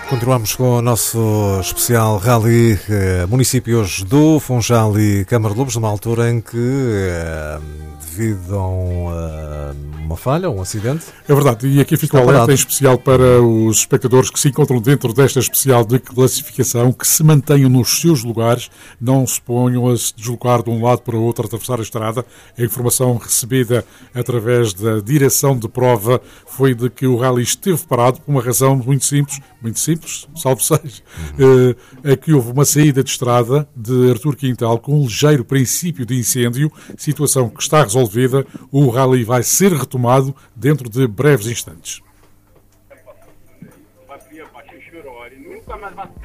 Continuamos com o nosso especial Rally Municípios do Funchal e Câmara de Lobos, numa altura em que, devido a uma falha, um acidente... É verdade, e aqui fica o alerta em especial para os espectadores que se encontram dentro desta especial de classificação, que se mantenham nos seus lugares, não se ponham a se deslocar de um lado para o outro, a atravessar a estrada. A informação recebida através da direção de prova foi de que o rally esteve parado por uma razão muito simples, salvo seja, é que houve uma saída de estrada de Artur Quintal com um ligeiro princípio de incêndio, situação que está resolvida. O rally vai ser retomado dentro de breves instantes.